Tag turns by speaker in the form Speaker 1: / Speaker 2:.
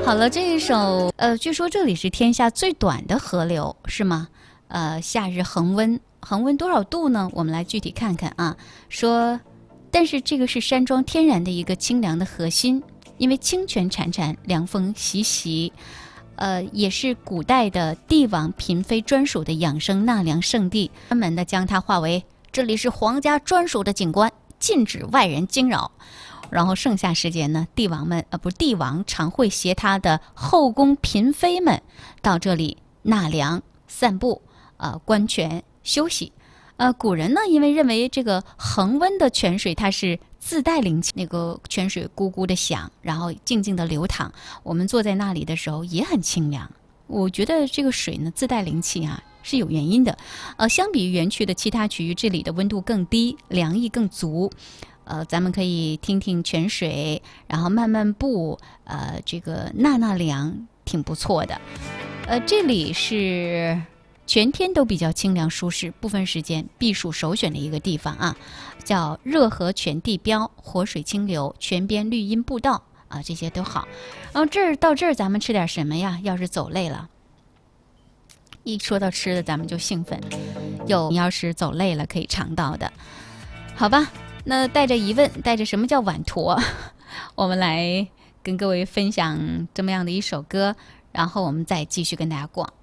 Speaker 1: 好了，这一首据说这里是天下最短的河流，是吗？夏日恒温多少度呢？我们来具体看看啊。说，但是这个是山庄天然的一个清凉的核心，因为清泉潺潺，凉风习习，也是古代的帝王嫔妃专属的养生纳凉圣地，专门的将它划为这里是皇家专属的景观，禁止外人惊扰。然后盛夏时节呢，帝王常会携他的后宫嫔妃们到这里纳凉、散步、观泉、休息。古人呢，因为认为这个恒温的泉水它是自带灵气，那个泉水咕咕的响，然后静静的流淌，我们坐在那里的时候也很清凉。我觉得这个水呢自带灵气啊是有原因的。相比于园区的其他区域，这里的温度更低，凉意更足。咱们可以听听泉水，然后慢慢步，这个纳凉，挺不错的。这里是全天都比较清凉舒适，部分时间避暑首选的一个地方啊，叫热河泉地标，活水清流，泉边绿荫步道啊，这些都好。然后到这儿咱们吃点什么呀？要是走累了，一说到吃的咱们就兴奋，要是走累了可以尝到的，好吧？那带着疑问，带着什么叫碗驼，我们来跟各位分享这么样的一首歌，然后我们再继续跟大家逛。